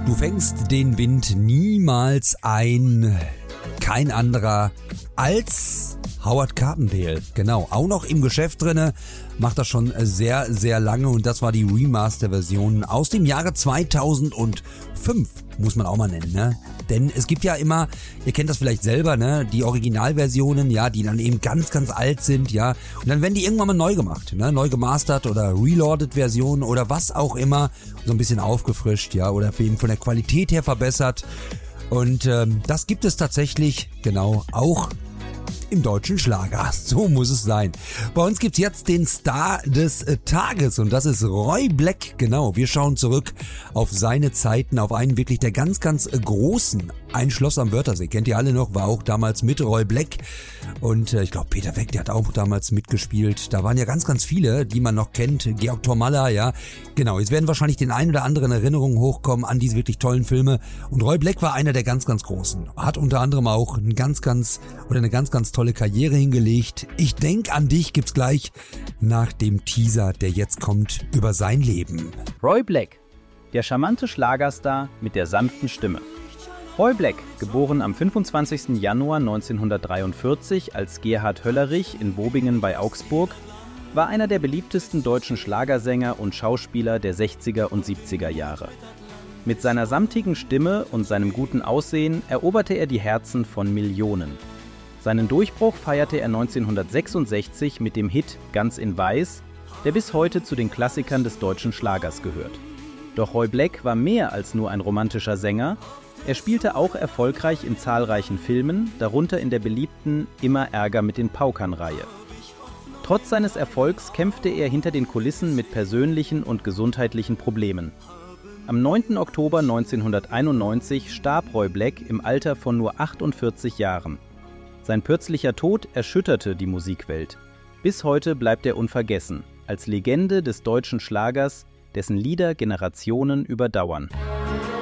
Du fängst den Wind niemals ein. Kein anderer als Howard Carpendale. Genau, auch noch im Geschäft drinne, macht das schon sehr, sehr lange und das war die Remaster-Version aus dem Jahre 2005, muss man auch mal nennen, ne? Denn es gibt ja immer, ihr kennt das vielleicht selber, ne, die Originalversionen, ja, die dann eben ganz, ganz alt sind, ja, und dann werden die irgendwann mal neu gemacht, ne, neu gemastert oder reloaded Versionen oder was auch immer, so ein bisschen aufgefrischt, ja, oder eben von der Qualität her verbessert. Und das gibt es tatsächlich, genau, auch im deutschen Schlager. So muss es sein. Bei uns gibt's jetzt den Star des Tages und das ist Roy Black. Genau, wir schauen zurück auf seine Zeiten, auf einen wirklich der ganz, ganz großen. Ein Schloss am Wörthersee, kennt ihr alle noch, war auch damals mit Roy Black. Und ich glaube, Peter Weck, der hat auch damals mitgespielt. Da waren ja ganz, ganz viele, die man noch kennt. Georg Tormalla, ja. Genau, jetzt werden wahrscheinlich den ein oder anderen Erinnerungen hochkommen an diese wirklich tollen Filme. Und Roy Black war einer der ganz, ganz Großen. Hat unter anderem auch eine ganz, ganz tolle Karriere hingelegt. Ich denk an dich gibt's gleich nach dem Teaser, der jetzt kommt, über sein Leben. Roy Black, der charmante Schlagerstar mit der sanften Stimme. Roy Black, geboren am 25. Januar 1943 als Gerhard Höllerich in Wobingen bei Augsburg, war einer der beliebtesten deutschen Schlagersänger und Schauspieler der 60er und 70er Jahre. Mit seiner samtigen Stimme und seinem guten Aussehen eroberte er die Herzen von Millionen. Seinen Durchbruch feierte er 1966 mit dem Hit Ganz in Weiß, der bis heute zu den Klassikern des deutschen Schlagers gehört. Doch Roy Black war mehr als nur ein romantischer Sänger. Er spielte auch erfolgreich in zahlreichen Filmen, darunter in der beliebten Immer Ärger mit den Paukern-Reihe. Trotz seines Erfolgs kämpfte er hinter den Kulissen mit persönlichen und gesundheitlichen Problemen. Am 9. Oktober 1991 starb Roy Black im Alter von nur 48 Jahren. Sein plötzlicher Tod erschütterte die Musikwelt. Bis heute bleibt er unvergessen, als Legende des deutschen Schlagers, dessen Lieder Generationen überdauern.